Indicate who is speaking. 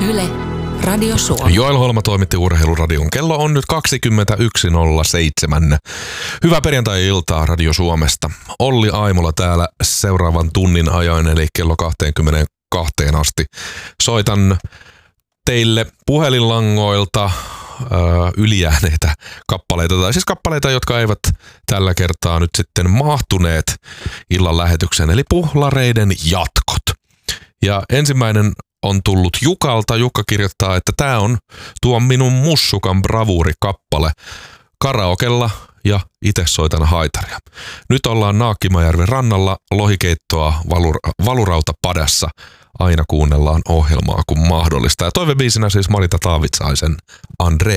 Speaker 1: Yle, Radio Suomi.
Speaker 2: Joel Holma toimitti Urheiluradion. Kello on nyt 21.07. Hyvää perjantai-iltaa Radio Suomesta. Olli Aimola täällä seuraavan tunnin ajan, eli kello 22 asti. Soitan teille puhelinlangoilta ylijääneitä kappaleita, tai siis kappaleita, jotka eivät tällä kertaa nyt sitten mahtuneet illan lähetykseen, eli Puhlareiden jatkot. Ja ensimmäinen on tullut Jukalta. Jukka kirjoittaa, että tämä on tuo minun mussukan bravuurikappale karaokella ja itse soitan haitaria. Nyt ollaan Naakkimajärven rannalla, lohikeittoa valurautapadassa. Aina kuunnellaan ohjelmaa kun mahdollista. Ja toivebiisinä siis Marita Taavitsaisen Andre.